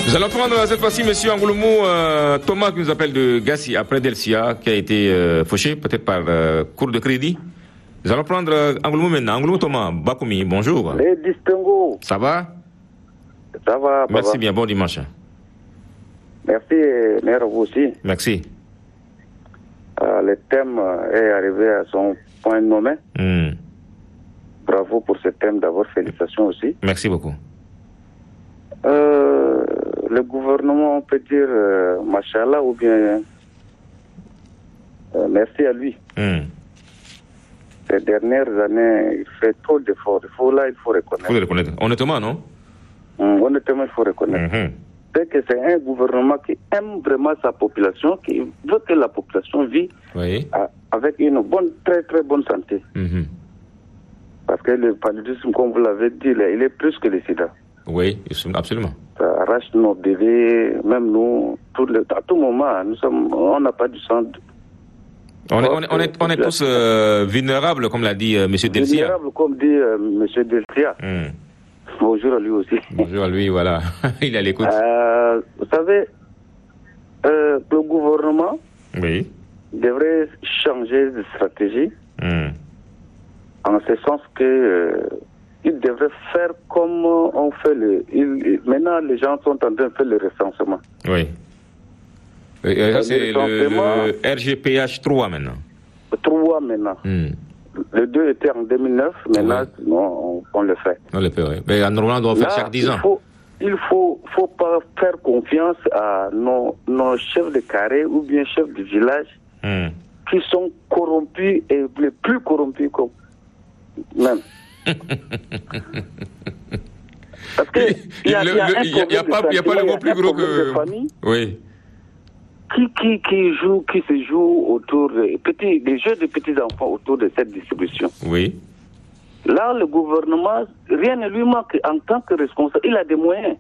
Nous allons prendre cette fois-ci M. Angoulumou Thomas qui nous appelle de Gassi après Delcia qui a été fauché peut-être par cours de crédit. Nous allons prendre Angoulumou maintenant. Angoulumou Thomas, Bakoumi, bonjour. Les distinguos. Ça va? Ça va, papa. Merci bien, bon dimanche. Merci, Mère, vous aussi. Merci. Le thème est arrivé à son point nommé. Bravo pour ce thème d'abord, félicitations aussi. Merci beaucoup. Le gouvernement, on peut dire machallah ou bien merci à lui. Ces dernières années, il fait trop d'efforts. Il faut reconnaître. Il faut le reconnaître. Honnêtement, non? Honnêtement, il faut reconnaître. C'est que c'est un gouvernement qui aime vraiment sa population, qui veut que la population vit avec une bonne, très très bonne santé. Parce que le paludisme, comme vous l'avez dit, il est plus que le sida. Oui, absolument. Ça arrache nos bébés, même nous, à tout moment, on n'a pas du sang. On est tous vulnérables, comme l'a dit M. Delcia. Vulnérables, comme dit M. Delcia. Bonjour à lui aussi. Bonjour à lui, voilà. Il est à l'écoute. Vous savez, le gouvernement devrait changer de stratégie en ce sens que il devrait faire comme on fait maintenant, les gens sont en train de faire le recensement. Oui. Ça, c'est le RGPH 3 maintenant. 3 maintenant. Le 2 était en 2009, maintenant on le fait. On le fait, oui. Mais normalement, on doit faire chaque 10 ans. Il faut pas faire confiance à nos chefs de carré ou bien chefs de village qui sont corrompus et les plus corrompus comme même. Parce que il y a pas le mot plus gros que oui. Qui se joue autour des jeux de petits enfants autour de cette distribution. Oui. Là, le gouvernement, rien ne lui manque en tant que responsable. Il a des moyens.